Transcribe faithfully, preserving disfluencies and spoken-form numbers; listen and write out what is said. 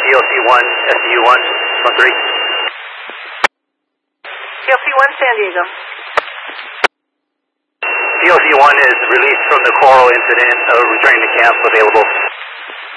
T L C one, S D U one, one three. T L C one, San Diego. T L C one is released from the Coral incident, uh, returning to camp, available.